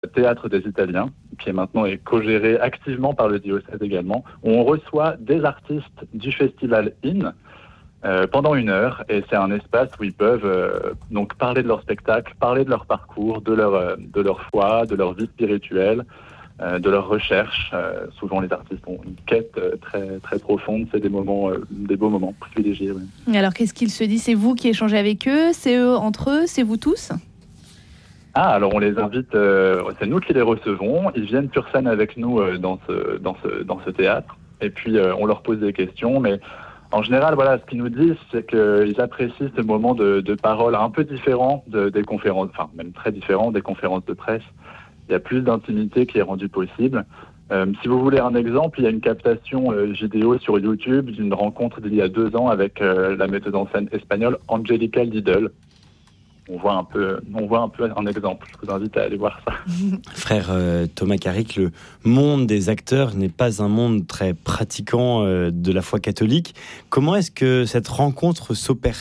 Théâtre des Italiens, qui est maintenant co-géré activement par le diocèse également, où on reçoit des artistes du festival IN pendant 1 heure, et c'est un espace où ils peuvent donc parler de leur spectacle, parler de leur parcours, de leur foi, de leur vie spirituelle, de leur recherche. Souvent les artistes ont une quête très, très profonde, c'est des beaux moments privilégiés. Ouais. Alors qu'est-ce qu'ils se disent? C'est vous qui échangez avec eux? C'est eux entre eux? C'est vous tous? Alors on les invite, c'est nous qui les recevons, ils viennent sur scène avec nous dans ce théâtre, et puis on leur pose des questions, mais en général, voilà, ce qu'ils nous disent, c'est qu'ils apprécient ce moment de parole un peu différent des conférences, enfin même très différent des conférences de presse. Il y a plus d'intimité qui est rendue possible. Si vous voulez un exemple, il y a une captation vidéo sur YouTube d'une rencontre d'il y a 2 ans avec la metteuse en scène espagnole Angélica Lidl. On voit un peu un exemple. Je vous invite à aller voir ça. Frère Thomas Carrick, le monde des acteurs n'est pas un monde très pratiquant de la foi catholique. Comment est-ce que cette rencontre s'opère-t-elle ?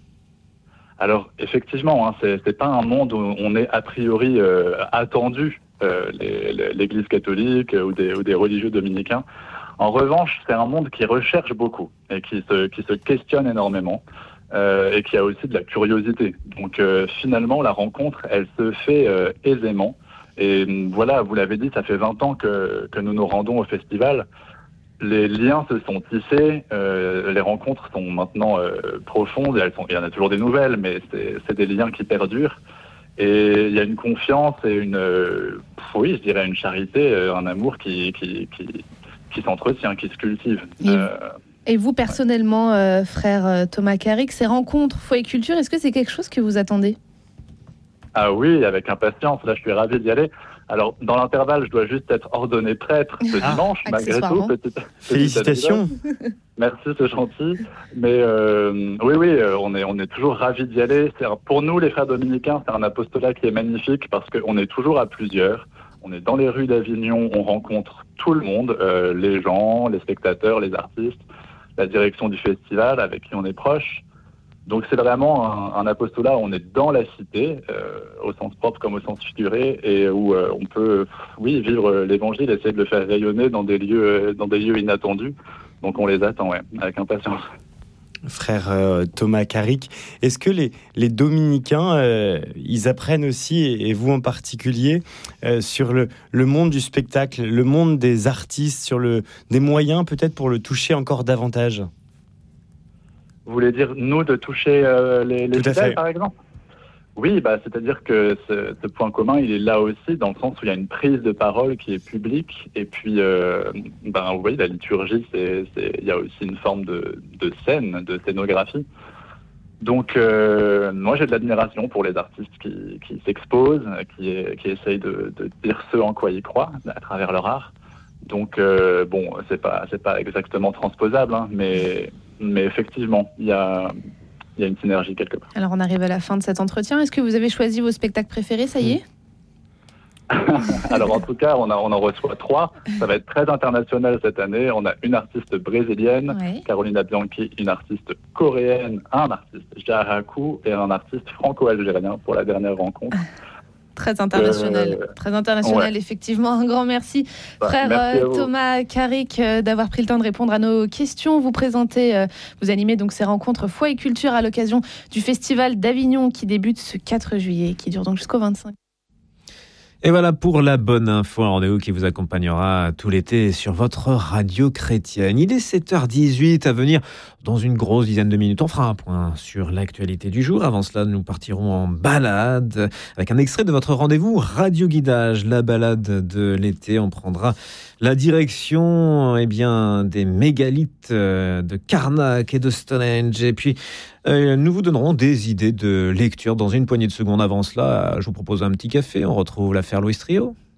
Alors, effectivement, c'est pas un monde où on est a priori attendu, l'Église catholique ou des religieux dominicains. En revanche, c'est un monde qui recherche beaucoup et qui se questionne énormément. Et qui a aussi de la curiosité. Donc finalement, la rencontre, elle se fait aisément. Et voilà, vous l'avez dit, ça fait 20 ans que nous nous rendons au festival. Les liens se sont tissés, les rencontres sont maintenant profondes, il y en a toujours des nouvelles, mais c'est des liens qui perdurent. Et il y a une confiance et je dirais une charité, un amour qui s'entretient, qui se cultive. Et vous, personnellement, frère Thomas Carrick, ces rencontres foi et culture, est-ce que c'est quelque chose que vous attendez ? Ah oui, avec impatience. Là, je suis ravi d'y aller. Alors, dans l'intervalle, je dois juste être ordonné prêtre ce dimanche, malgré tout. Félicitations. Merci, c'est gentil. Mais oui, on est toujours ravis d'y aller. Pour nous, les frères dominicains, c'est un apostolat qui est magnifique parce qu'on est toujours à plusieurs. On est dans les rues d'Avignon, on rencontre tout le monde, les gens, les spectateurs, les artistes, la direction du festival avec qui on est proche. Donc c'est vraiment un apostolat où on est dans la cité, au sens propre comme au sens figuré, et où on peut vivre l'évangile, essayer de le faire rayonner dans des lieux inattendus. Donc on les attend, avec impatience. Frère Thomas Carrick, est-ce que les dominicains, ils apprennent aussi, et vous en particulier, sur le monde du spectacle, le monde des artistes, sur des moyens peut-être pour le toucher encore davantage ? Vous voulez dire, nous, de toucher les fidèles, par exemple ? Oui, c'est-à-dire que ce point commun, il est là aussi, dans le sens où il y a une prise de parole qui est publique, et puis, vous voyez, la liturgie, il y a aussi une forme de scène, de scénographie. Donc, moi, j'ai de l'admiration pour les artistes qui s'exposent, qui essayent de dire ce en quoi ils croient, à travers leur art. Donc, c'est pas exactement transposable, mais effectivement, il y a une synergie quelque part. Alors, on arrive à la fin de cet entretien. Est-ce que vous avez choisi vos spectacles préférés, ça y est ? Alors, en tout cas, on en reçoit 3. Ça va être très international cette année. On a une artiste brésilienne, Carolina Bianchi, une artiste coréenne, un artiste Jaraku et un artiste franco-algérien pour la dernière rencontre. Très international, effectivement. Un grand merci, frère Thomas Carrick, d'avoir pris le temps de répondre à nos questions. Vous animez donc ces rencontres foi et culture à l'occasion du Festival d'Avignon qui débute ce 4 juillet, qui dure donc jusqu'au 25. Et voilà pour la bonne info, un rendez-vous qui vous accompagnera tout l'été sur votre radio chrétienne. Il est 7h18 à venir dans une grosse dizaine de minutes. On fera un point sur l'actualité du jour. Avant cela, nous partirons en balade avec un extrait de votre rendez-vous Radio Guidage, la balade de l'été. On prendra la direction des mégalithes de Karnak et de Stonehenge. Et puis, nous vous donnerons des idées de lecture dans une poignée de secondes. Avant cela, je vous propose un petit café. On retrouve l'affaire Louis Trio.